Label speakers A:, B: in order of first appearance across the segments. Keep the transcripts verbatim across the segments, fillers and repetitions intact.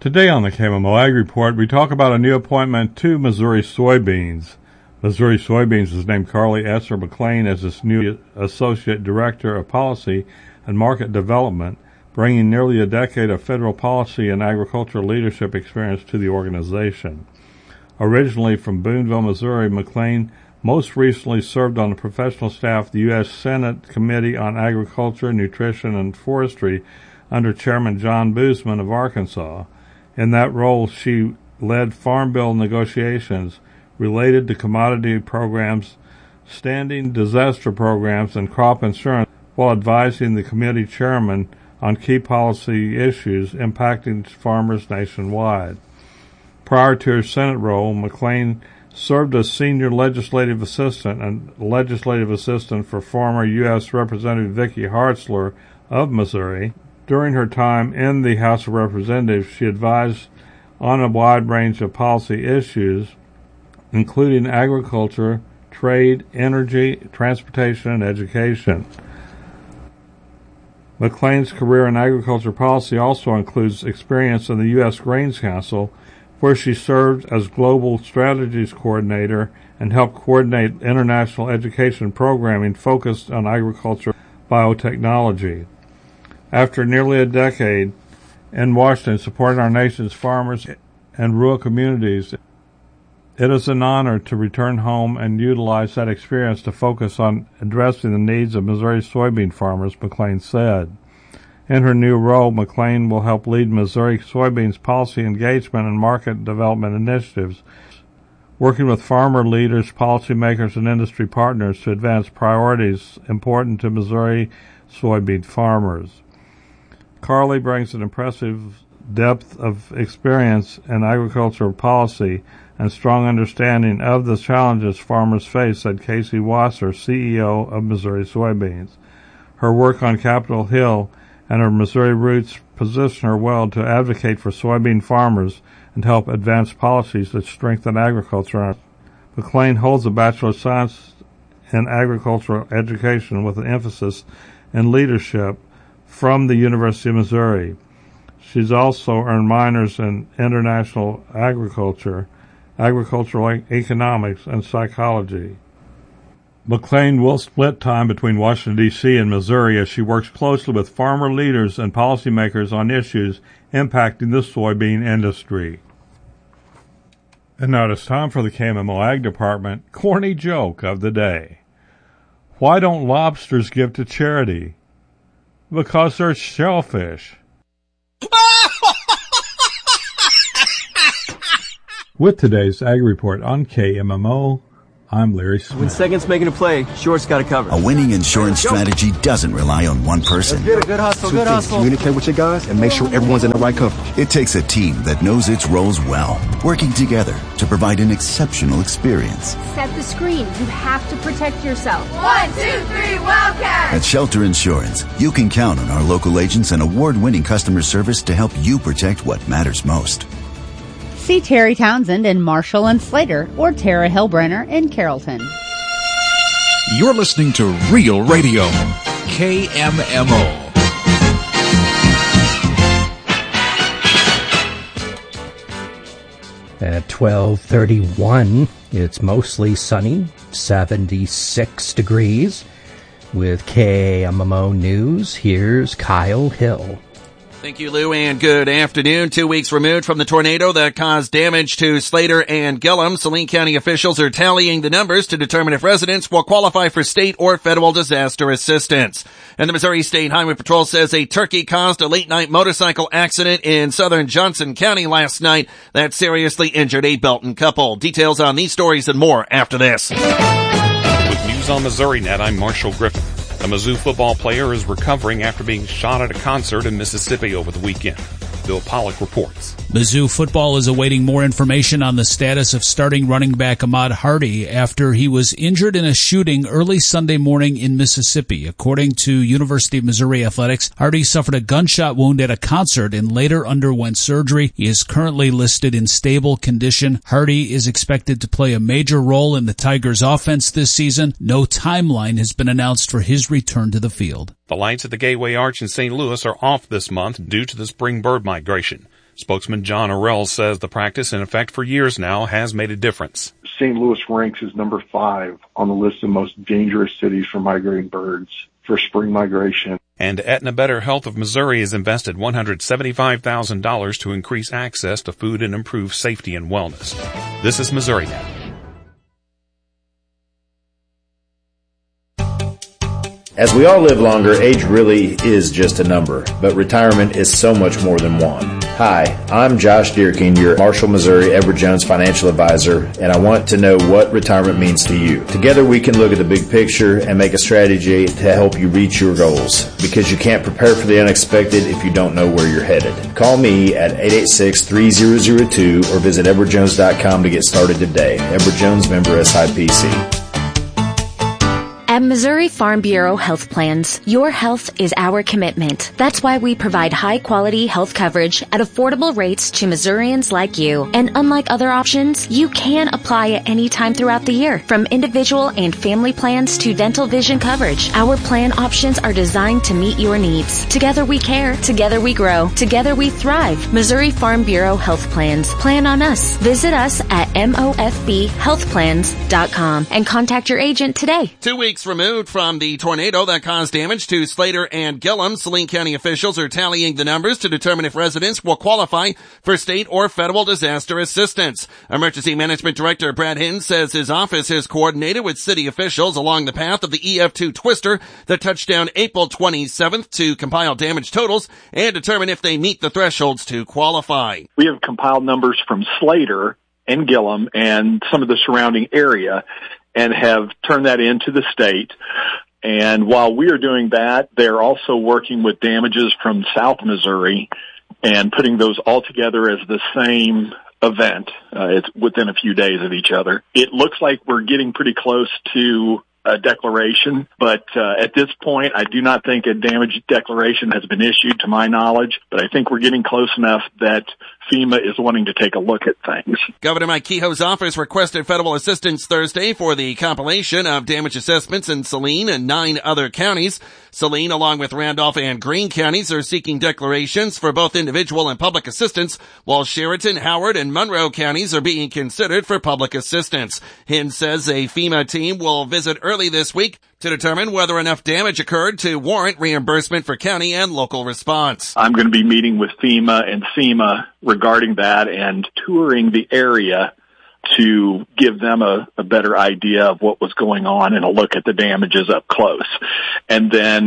A: Today on the K M M O Ag Report, we talk about a new appointment to Missouri Soybeans. Missouri Soybeans has named Carly Esser McLean as its new Associate Director of Policy and Market Development, bringing nearly a decade of federal policy and agricultural leadership experience to the organization. Originally from Boonville, Missouri, McLean most recently served on the professional staff of the U S Senate Committee on Agriculture, Nutrition, and Forestry under Chairman John Boozman of Arkansas. In that role, she led farm bill negotiations related to commodity programs, standing disaster programs, and crop insurance, while advising the committee chairman on key policy issues impacting farmers nationwide. Prior to her Senate role, McLean served as senior legislative assistant and legislative assistant for former U S Representative Vicky Hartzler of Missouri. During her time in the House of Representatives, she advised on a wide range of policy issues, including agriculture, trade, energy, transportation, and education. McLean's career in agriculture policy also includes experience in the U S Grains Council, where she served as Global Strategies Coordinator and helped coordinate international education programming focused on agriculture biotechnology. After nearly a decade in Washington supporting our nation's farmers and rural communities, it is an honor to return home and utilize that experience to focus on addressing the needs of Missouri soybean farmers, McLean said. In her new role, McLean will help lead Missouri soybeans policy engagement and market development initiatives, working with farmer leaders, policymakers, and industry partners to advance priorities important to Missouri soybean farmers. Carly brings an impressive depth of experience in agricultural policy and strong understanding of the challenges farmers face, said Casey Wasser, C E O of Missouri Soybeans. Her work on Capitol Hill and her Missouri roots position her well to advocate for soybean farmers and help advance policies that strengthen agriculture. McLean holds a Bachelor of Science in Agricultural Education with an emphasis in leadership from the University of Missouri. She's also earned minors in international agriculture, agricultural economics, and psychology. McLean will split time between Washington, D C and Missouri as she works closely with farmer leaders and policymakers on issues impacting the soybean industry. And now it's time for the K M M O Ag Department corny joke of the day. Why don't lobsters give to charity? Because they're shellfish. With today's Ag Report on K M M O, I'm Larry Smith.
B: When Second's making a play, Short's got it covered.
C: A winning insurance strategy doesn't rely on one person.
B: Let's get it. Good hustle, good hustle.
D: Communicate with your guys and make sure everyone's in the right coverage.
C: It takes a team that knows its roles well, working together to provide an exceptional experience.
E: Set the screen. You have to protect yourself.
F: One, two, three, Wildcats!
C: At Shelter Insurance, you can count on our local agents and award-winning customer service to help you protect what matters most.
G: See Terry Townsend in Marshall and Slater or Tara Hillbrenner in Carrollton.
H: You're listening to Real Radio, K M M O.
I: At twelve thirty-one, it's mostly sunny, seventy-six degrees. With K M M O News, here's Kyle Hill.
J: Thank you, Lou, and good afternoon. Two weeks removed from the tornado that caused damage to Slater and Gillum, Saline County officials are tallying the numbers to determine if residents will qualify for state or federal disaster assistance. And the Missouri State Highway Patrol says a turkey caused a late-night motorcycle accident in southern Johnson County last night that seriously injured a Belton couple. Details on these stories and more after this.
K: With News on Missouri Net, I'm Marshall Griffin. A Mizzou football player is recovering after being shot at a concert in Mississippi over the weekend. Bill Pollock reports.
L: Mizzou football is awaiting more information on the status of starting running back Ahmad Hardy after he was injured in a shooting early Sunday morning in Mississippi. According to University of Missouri Athletics, Hardy suffered a gunshot wound at a concert and later underwent surgery. He is currently listed in stable condition. Hardy is expected to play a major role in the Tigers' offense this season. No timeline has been announced for his return to the field.
K: The lights at the Gateway Arch in Saint Louis are off this month due to the spring bird migration. Spokesman John Orrell says the practice, in effect for years now, has made a difference.
M: Saint Louis ranks as number five on the list of most dangerous cities for migrating birds for spring migration.
K: And Aetna Better Health of Missouri has invested one hundred seventy-five thousand dollars to increase access to food and improve safety and wellness. This is Missouri Net.
N: As we all live longer, age really is just a number, but retirement is so much more than one. Hi, I'm Josh Deerking, your Marshall, Missouri Edward Jones financial advisor, and I want to know what retirement means to you. Together we can look at the big picture and make a strategy to help you reach your goals, because you can't prepare for the unexpected if you don't know where you're headed. Call me at eight eight six, three zero zero two or visit edward jones dot com to get started today. Edward Jones, member S I P C.
O: At Missouri Farm Bureau Health Plans, your health is our commitment. That's why we provide high-quality health coverage at affordable rates to Missourians like you. And unlike other options, you can apply at any time throughout the year. From individual and family plans to dental vision coverage, our plan options are designed to meet your needs. Together we care. Together we grow. Together we thrive. Missouri Farm Bureau Health Plans. Plan on us. Visit us at M O F B health plans dot com and contact your agent today.
J: Two weeks removed from the tornado that caused damage to Slater and Gillum, Saline County officials are tallying the numbers to determine if residents will qualify for state or federal disaster assistance. Emergency Management Director Brad Hinton says his office has coordinated with city officials along the path of the E F two twister that touched down April twenty-seventh to compile damage totals and determine if they meet the thresholds to qualify.
P: We have compiled numbers from Slater and Gillum and some of the surrounding area, and have turned that into the state. And while we are doing that, they're also working with damages from South Missouri and putting those all together as the same event. Uh, it's within a few days of each other. It looks like we're getting pretty close to a declaration, but uh, at this point, I do not think a damage declaration has been issued to my knowledge, but I think we're getting close enough that FEMA is wanting to take a look at things.
J: Governor Mike Kehoe's office requested federal assistance Thursday for the compilation of damage assessments in Saline and nine other counties. Saline, along with Randolph and Greene counties, are seeking declarations for both individual and public assistance, while Sheraton, Howard, and Monroe counties are being considered for public assistance. Hinn says a FEMA team will visit early this week to determine whether enough damage occurred to warrant reimbursement for county and local response.
P: I'm going to be meeting with FEMA and SEMA regarding that and touring the area to give them a, a better idea of what was going on and a look at the damages up close. And then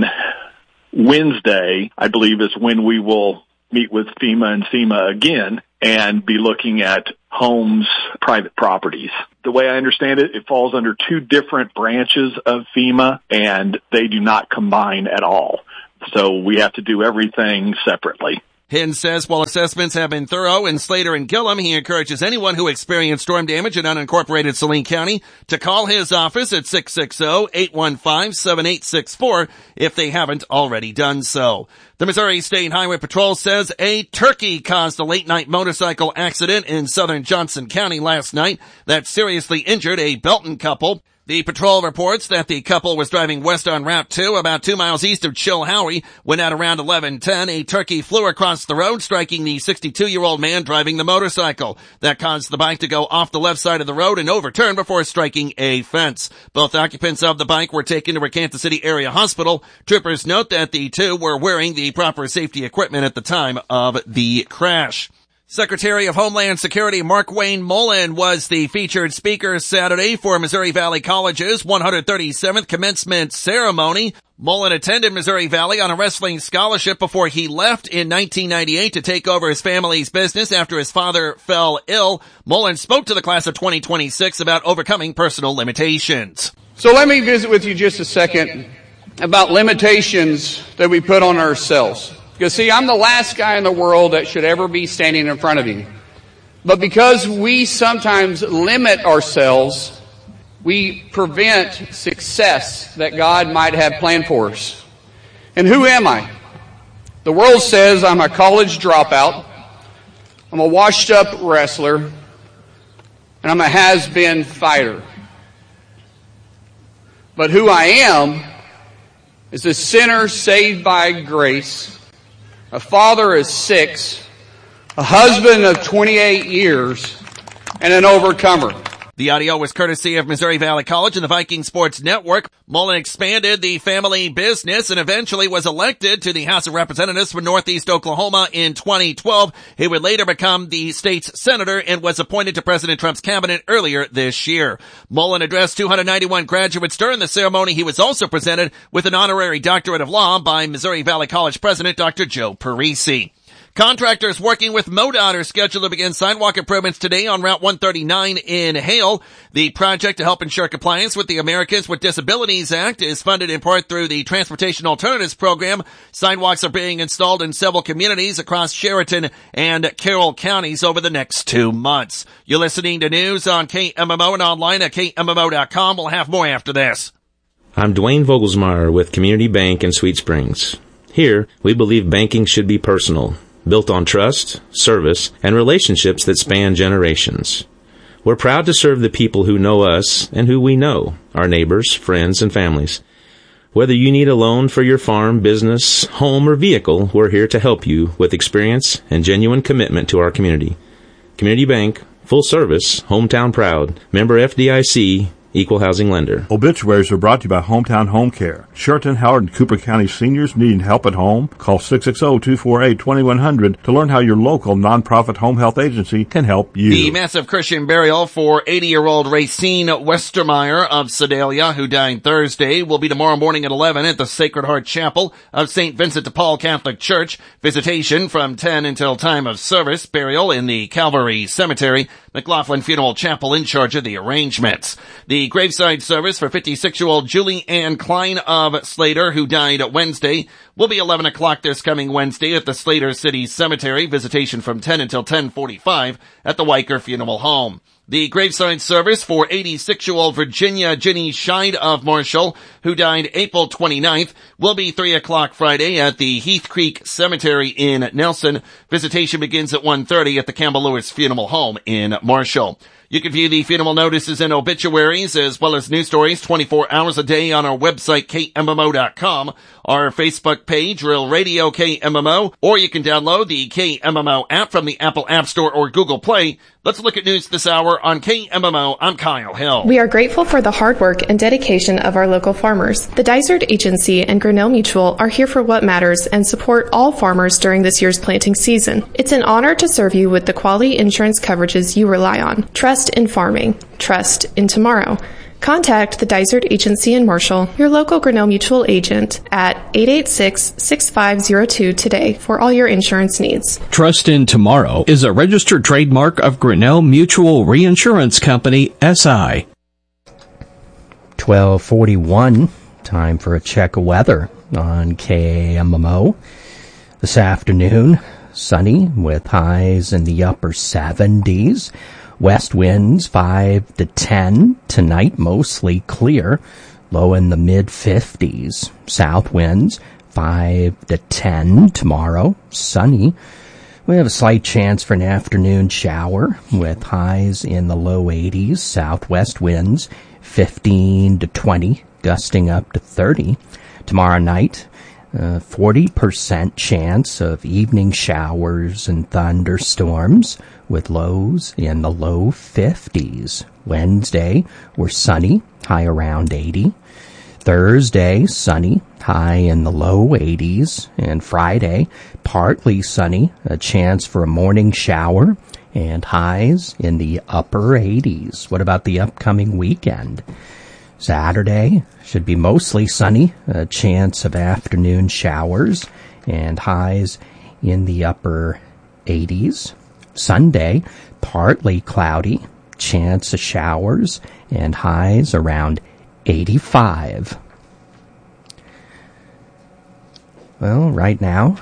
P: Wednesday, I believe, is when we will meet with FEMA and SEMA again and be looking at homes, private properties. The way I understand it, it falls under two different branches of FEMA, and they do not combine at all. So we have to do everything separately.
J: Hinn says while assessments have been thorough in Slater and Gillum, he encourages anyone who experienced storm damage in unincorporated Saline County to call his office at six six zero, eight one five, seven eight six four if they haven't already done so. The Missouri State Highway Patrol says a turkey caused a late-night motorcycle accident in southern Johnson County last night that seriously injured a Belton couple. The patrol reports that the couple was driving west on Route two about two miles east of Chilhowie when at around eleven ten a turkey flew across the road, striking the sixty-two-year-old man driving the motorcycle. That caused the bike to go off the left side of the road and overturn before striking a fence. Both occupants of the bike were taken to Kansas City Area Hospital. Troopers note that the two were wearing the proper safety equipment at the time of the crash. Secretary of Homeland Security Markwayne Mullin was the featured speaker Saturday for Missouri Valley College's one hundred thirty-seventh commencement ceremony. Mullin attended Missouri Valley on a wrestling scholarship before he left in nineteen ninety-eight to take over his family's business after his father fell ill. Mullin spoke to the class of twenty twenty-six about overcoming personal limitations.
Q: So let me visit with you just a second about limitations that we put on ourselves. Because, see, I'm the last guy in the world that should ever be standing in front of you. But because we sometimes limit ourselves, we prevent success that God might have planned for us. And who am I? The world says I'm a college dropout, I'm a washed-up wrestler, and I'm a has-been fighter. But who I am is a sinner saved by grace, a father of six, a husband of twenty-eight years, and an overcomer.
J: The audio was courtesy of Missouri Valley College and the Viking Sports Network. Mullen expanded the family business and eventually was elected to the House of Representatives for Northeast Oklahoma in twenty twelve. He would later become the state's senator and was appointed to President Trump's cabinet earlier this year. Mullen addressed two hundred ninety-one graduates during the ceremony. He was also presented with an honorary doctorate of law by Missouri Valley College President Doctor Joe Parisi. Contractors working with MoDOT are scheduled to begin sidewalk improvements today on Route one thirty-nine in Hale. The project to help ensure compliance with the Americans with Disabilities Act is funded in part through the Transportation Alternatives Program. Sidewalks are being installed in several communities across Sheraton and Carroll counties over the next two months. You're listening to news on K M M O and online at K M M O dot com. We'll have more after this.
R: I'm Dwayne Vogelsmeyer with Community Bank in Sweet Springs. Here, we believe banking should be personal, built on trust, service, and relationships that span generations. We're proud to serve the people who know us and who we know, our neighbors, friends, and families. Whether you need a loan for your farm, business, home, or vehicle, we're here to help you with experience and genuine commitment to our community. Community Bank, full service, hometown proud, member F D I C, equal housing lender.
S: Obituaries are brought to you by Hometown Home Care. Sheraton, Howard, and Cooper County seniors needing help at home? Call six six zero, two four eight, two one zero zero to learn how your local nonprofit home health agency can help you.
J: The massive Christian burial for eighty-year-old Racine Westermeyer of Sedalia, who died Thursday, will be tomorrow morning at eleven at the Sacred Heart Chapel of Saint Vincent de Paul Catholic Church. Visitation from ten until time of service. Burial in the Calvary Cemetery. McLaughlin Funeral Chapel in charge of the arrangements. The graveside service for fifty-six-year-old Julie Ann Klein of Slater, who died Wednesday, will be eleven o'clock this coming Wednesday at the Slater City Cemetery. Visitation from ten until ten forty-five at the Weicker Funeral Home. The graveside service for eighty-six-year-old Virginia Ginny Scheid of Marshall, who died April twenty-ninth, will be three o'clock Friday at the Heath Creek Cemetery in Nelson. Visitation begins at one thirty at the Campbell Lewis Funeral Home in Marshall. You can view the funeral notices and obituaries as well as news stories twenty-four hours a day on our website, K M M O dot com, our Facebook page, Real Radio K M M O, or you can download the K M M O app from the Apple App Store or Google Play. Let's look at news this hour on K M M O. I'm Kyle Hill.
T: We are grateful for the hard work and dedication of our local farmers. The Dysart Agency and Grinnell Mutual are here for what matters and support all farmers during this year's planting season. It's an honor to serve you with the quality insurance coverages you rely on. Trust in farming. Trust in tomorrow. Contact the Dysart Agency in Marshall, your local Grinnell Mutual agent, at eight eight six, six five zero two today for all your insurance needs.
U: Trust in Tomorrow is a registered trademark of Grinnell Mutual Reinsurance Company, S I
I: twelve forty-one, time for a check of weather on K M M O. This afternoon, sunny with highs in the upper seventies. West winds five to ten. Tonight, mostly clear. Low in the mid-fifties. South winds five to ten. Tomorrow, sunny. We have a slight chance for an afternoon shower with highs in the low eighties. Southwest winds fifteen to twenty, gusting up to thirty. Tomorrow night, uh, forty percent chance of evening showers and thunderstorms with lows in the low fifties. Wednesday, we're sunny, high around eighty. Thursday, sunny, high in the low eighties. And Friday, partly sunny, a chance for a morning shower, and highs in the upper eighties. What about the upcoming weekend? Saturday should be mostly sunny, a chance of afternoon showers, and highs in the upper eighties. Sunday, partly cloudy, chance of showers, and highs around eighty-five. Well, right now,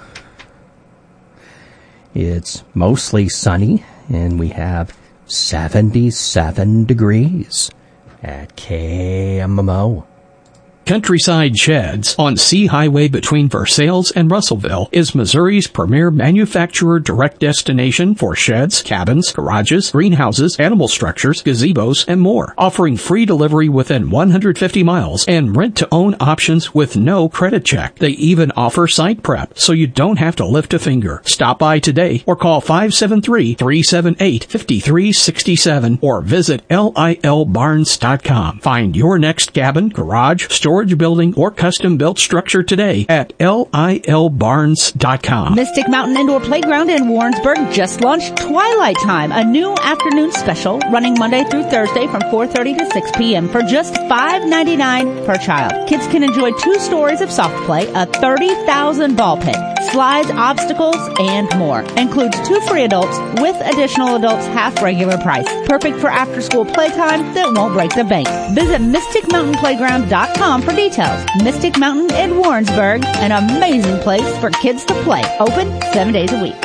I: it's mostly sunny, and we have seventy-seven degrees at K M M O.
U: Countryside Sheds on C Highway between Versailles and Russellville is Missouri's premier manufacturer direct destination for sheds, cabins, garages, greenhouses, animal structures, gazebos, and more, offering free delivery within one hundred fifty miles and rent-to-own options with no credit check. They even offer site prep, so you don't have to lift a finger. Stop by today or call five seven three, three seven eight, five three six seven or visit L I L barns dot com. Find your next cabin, garage, storage building, or custom-built structure today at L I L barns dot com.
G: Mystic Mountain Indoor Playground in Warrensburg just launched Twilight Time, a new afternoon special running Monday through Thursday from four thirty to six p.m. for just five ninety-nine per child. Kids can enjoy two stories of soft play, a thirty thousand ball pit, slides, obstacles, and more. Includes two free adults with additional adults half regular price. Perfect for after-school playtime that won't break the bank. Visit mystic mountain playground dot com for details. Mystic Mountain in Warrensburg, an amazing place for kids to play. Open seven days a week.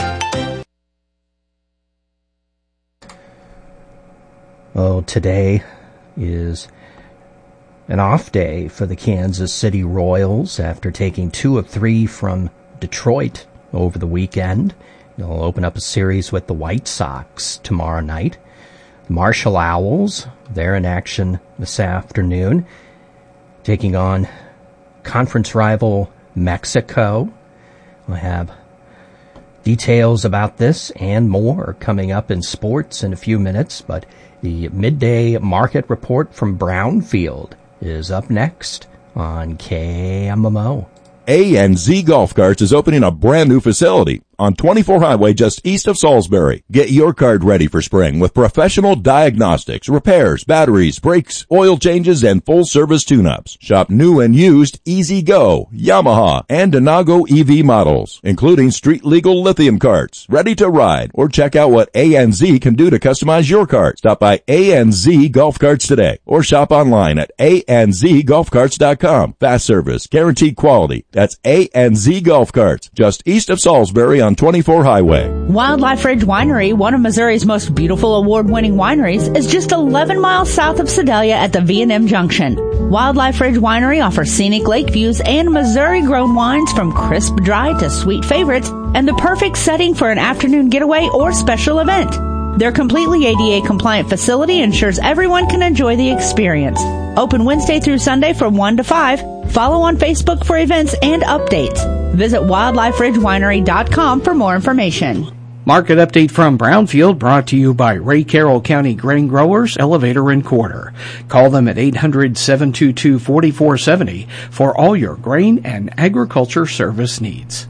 I: Oh, today is an off day for the Kansas City Royals after taking two of three from Detroit over the weekend. They'll open up a series with the White Sox tomorrow night. The Marshall Owls, they're in action this afternoon, taking on conference rival Mexico. We'll have details about this and more coming up in sports in a few minutes, but the midday market report from Brownfield is up next on K M M O.
A: A and Z Golf Carts is opening a brand new facility on twenty-four Highway just east of Salisbury. Get your cart ready for spring with professional diagnostics, repairs, batteries, brakes, oil changes, and full-service tune-ups. Shop new and used Easy Go, Yamaha, and Denago E V models, including street-legal lithium carts, ready to ride, or check out what A and Z can do to customize your cart. Stop by A and Z Golf Carts today, or shop online at A and Z golf carts dot com. Fast service, guaranteed quality. That's A and Z Golf Carts, just east of Salisbury on twenty-four Highway.
G: Wildlife Ridge Winery, one of Missouri's most beautiful award-winning wineries, is just eleven miles south of Sedalia at the V and M Junction. Wildlife Ridge Winery offers scenic lake views and Missouri-grown wines from crisp dry to sweet favorites, and the perfect setting for an afternoon getaway or special event. Their completely A D A compliant facility ensures everyone can enjoy the experience. Open Wednesday through Sunday from one to five. Follow on Facebook for events and updates. Visit wildlife ridge winery dot com for more information.
U: Market update from Brownfield brought to you by Ray Carroll County Grain Growers Elevator and Quarter. Call them at eight hundred, seven two two, four four seven zero for all your grain and agriculture service needs.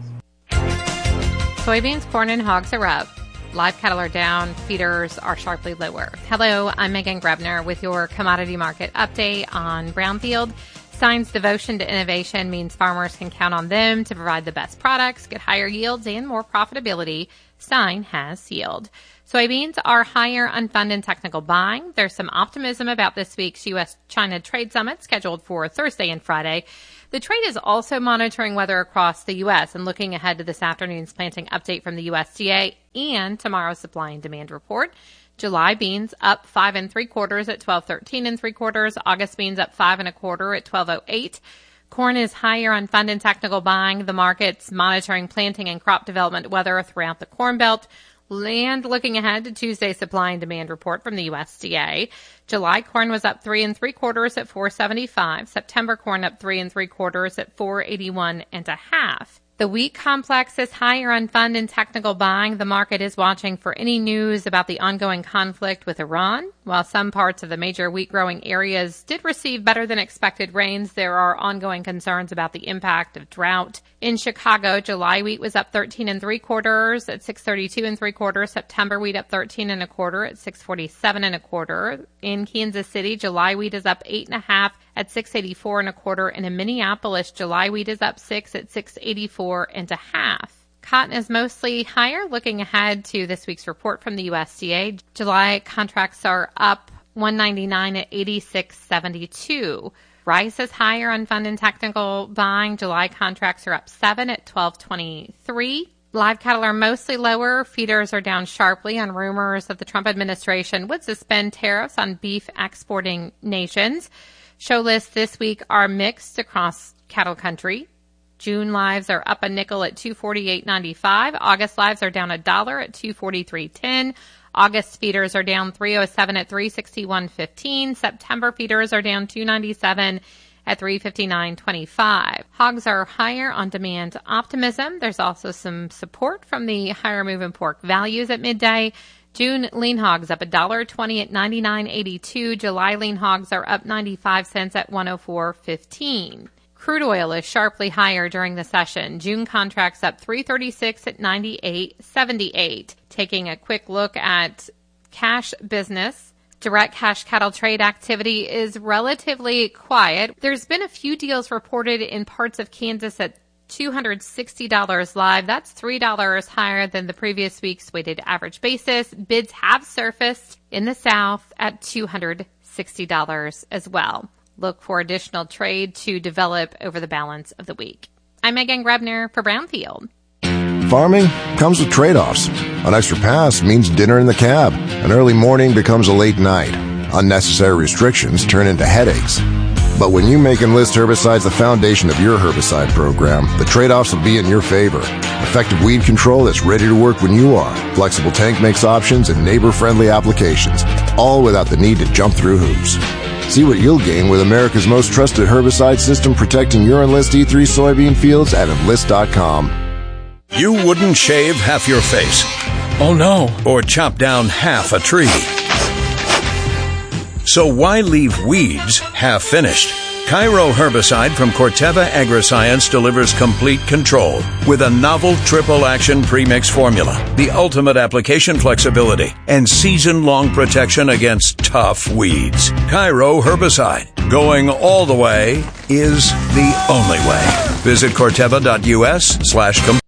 V: Soybeans, corn, and hogs are up. Live cattle are down. Feeders are sharply lower. Hello, I'm Megan Grebner with your commodity market update on Brownfield. Stein's devotion to innovation means farmers can count on them to provide the best products, get higher yields, and more profitability. Stein has yield. Soybeans are higher on fund and technical buying. There's some optimism about this week's U S China trade summit scheduled for Thursday and Friday. The trade is also monitoring weather across the U S and looking ahead to this afternoon's planting update from the U S D A and tomorrow's supply and demand report. July beans up five and three quarters at twelve thirteen and three quarters. August beans up five and a quarter at twelve oh eight. Corn is higher on fund and technical buying. The market's monitoring planting and crop development weather throughout the Corn Belt. And looking ahead to Tuesday's supply and demand report from the U S D A. July corn was up three and three quarters at four seventy-five. September corn up three and three quarters at four eighty-one and a half. The wheat complex is higher on fund and technical buying. The market is watching for any news about the ongoing conflict with Iran. While some parts of the major wheat growing areas did receive better than expected rains, there are ongoing concerns about the impact of drought. In Chicago, July wheat was up thirteen and three quarters at six thirty-two and three quarters. September wheat up thirteen and a quarter at six forty-seven and a quarter. In Kansas City, July wheat is up eight and a half at six eighty-four and a quarter. And in Minneapolis, July wheat is up six at six eighty-four and a half. Cotton is mostly higher. Looking ahead to this week's report from the U S D A, July contracts are up one ninety-nine at eighty-six seventy-two. Rice is higher on fund and technical buying. July contracts are up seven at twelve twenty-three. Live cattle are mostly lower. Feeders are down sharply on rumors that the Trump administration would suspend tariffs on beef exporting nations. Show lists this week are mixed across cattle country. June lives are up a nickel at two forty-eight ninety-five. August lives are down a dollar at two forty-three ten. August feeders are down three oh seven at three sixty-one fifteen. September feeders are down two ninety-seven at three fifty-nine twenty-five. Hogs are higher on demand optimism. There's also some support from the higher moving pork values at midday. June lean hogs up a dollar twenty at ninety-nine eighty-two. July lean hogs are up ninety-five cents at one oh four fifteen. Crude oil is sharply higher during the session. June contracts up three thirty-six at ninety-eight seventy-eight. Taking a quick look at cash business, direct cash cattle trade activity is relatively quiet. There's been a few deals reported in parts of Kansas at two hundred sixty dollars live. That's three dollars higher than the previous week's weighted average basis. Bids have surfaced in the South at two hundred sixty dollars as well. Look for additional trade to develop over the balance of the week. I'm Megan Grebner for Brownfield.
B: Farming comes with trade-offs. An extra pass means dinner in the cab. An early morning becomes a late night. Unnecessary restrictions turn into headaches. But when you make Enlist herbicides the foundation of your herbicide program, the trade-offs will be in your favor. Effective weed control that's ready to work when you are. Flexible tank mix options and neighbor-friendly applications, all without the need to jump through hoops. See what you'll gain with America's most trusted herbicide system protecting your Enlist E three soybean fields at enlist dot com.
D: You wouldn't shave half your face.
W: Oh no.
D: Or chop down half a tree. So why leave weeds half finished? Cairo herbicide from Corteva Agriscience delivers complete control with a novel triple-action premix formula, the ultimate application flexibility, and season-long protection against tough weeds. Cairo herbicide, going all the way, is the only way. Visit Corteva.us slash com.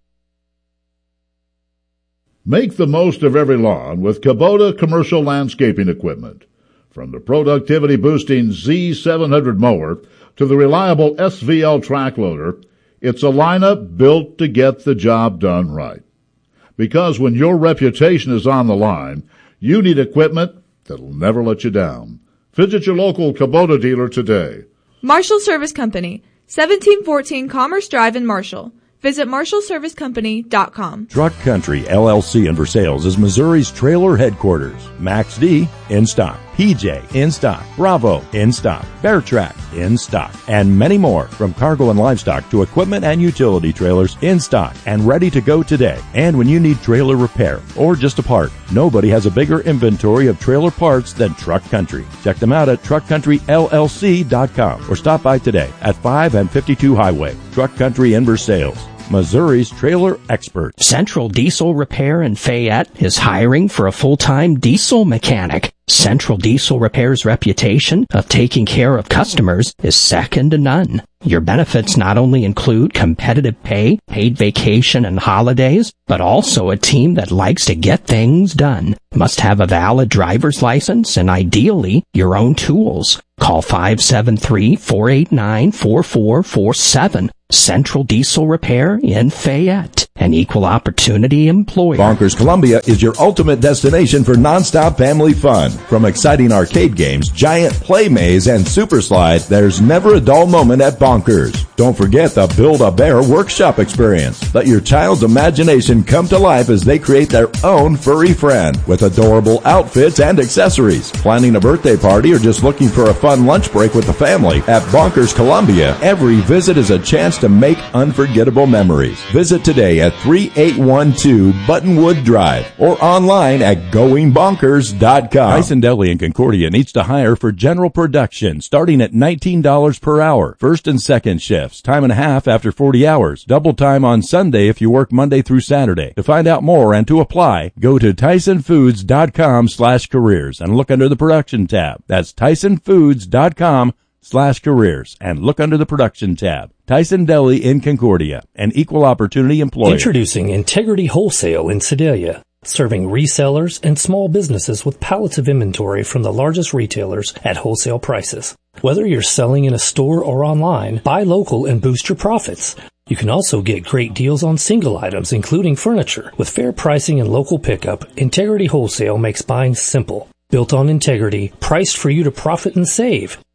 X: Make the most of every lawn with Kubota commercial landscaping equipment. From the productivity-boosting Z seven hundred mower to the reliable S V L track loader, it's a lineup built to get the job done right. Because when your reputation is on the line, you need equipment that'll never let you down. Visit your local Kubota dealer today.
Y: Marshall Service Company, seventeen fourteen Commerce Drive in Marshall. Visit marshall service company dot com.
A: Truck Country L L C and for sales is Missouri's trailer headquarters. Max D, in stock. P J, in stock. Bravo, in stock. Bear Track, in stock. And many more, from cargo and livestock to equipment and utility trailers, in stock and ready to go today. And when you need trailer repair or just a part, nobody has a bigger inventory of trailer parts than Truck Country. Check them out at truck country L L C dot com or stop by today at five and fifty-two Highway. Truck Country in Versailles, Missouri's trailer expert.
U: Central Diesel Repair in Fayette is hiring for a full-time diesel mechanic. Central Diesel Repair's reputation of taking care of customers is second to none. Your benefits not only include competitive pay, paid vacation and holidays, but also a team that likes to get things done. Must have a valid driver's license and ideally your own tools. Call five seven three, four eight nine, four four four seven. Central Diesel Repair in Fayette, an equal opportunity employer.
A: Bonkers Columbia is your ultimate destination for nonstop family fun. From exciting arcade games, giant play maze, and super slide, there's never a dull moment at Bonkers. Don't forget the Build-A-Bear workshop experience. Let your child's imagination come to life as they create their own furry friend with adorable outfits and accessories. Planning a birthday party or just looking for a fun lunch break with the family? At Bonkers Columbia, every visit is a chance to make unforgettable memories. Visit today at thirty-eight twelve Buttonwood Drive or online at going bonkers dot com. Tyson Deli in Concordia needs to hire for general production starting at nineteen dollars per hour. First and second shifts, time and a half after forty hours. Double time on Sunday if you work Monday through Saturday. To find out more and to apply, go to tyson foods dot com slash careers and look under the production tab. That's tyson foods dot com slash careers and look under the production tab. Tyson Deli in Concordia, an equal opportunity employer.
Z: Introducing Integrity Wholesale in Sedalia, serving resellers and small businesses with pallets of inventory from the largest retailers at wholesale prices. Whether you're selling in a store or online, buy local and boost your profits. You can also get great deals on single items, including furniture. With fair pricing and local pickup, Integrity Wholesale makes buying simple. Built on integrity, priced for you to profit and save.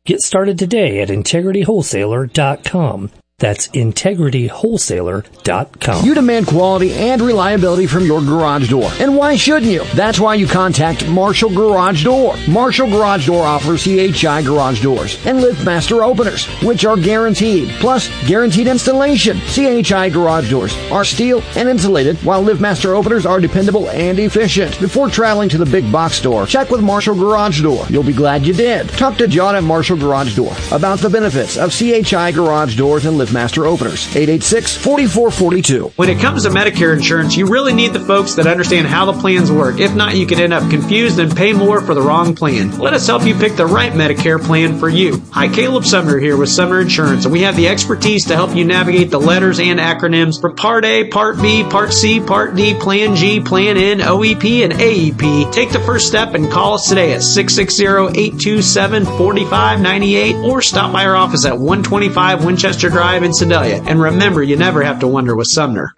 Z: Get started today at integrity wholesaler dot com. That's integrity wholesaler dot com.
C: You demand quality and reliability from your garage door. And why shouldn't you? That's why you contact Marshall Garage Door. Marshall Garage Door offers C H I garage doors and LiftMaster openers, which are guaranteed, plus guaranteed installation. C H I garage doors are steel and insulated, while LiftMaster openers are dependable and efficient. Before traveling to the big box store, check with Marshall Garage Door. You'll be glad you did. Talk to John at Marshall Garage Door about the benefits of C H I garage doors and LiftMaster Master openers. eight eight six, four four four two.
E: When it comes to Medicare insurance, you really need the folks that understand how the plans work. If not, you could end up confused and pay more for the wrong plan. Let us help you pick the right Medicare plan for you. Hi, Caleb Sumner here with Sumner Insurance, and we have the expertise to help you navigate the letters and acronyms for Part A, Part B, Part C, Part D, Plan G, Plan N, O E P, and A E P. Take the first step and call us today at six six zero, eight two seven, four five nine eight or stop by our office at one twenty-five Winchester Drive in Sedalia. And remember, you never have to wonder with Sumner.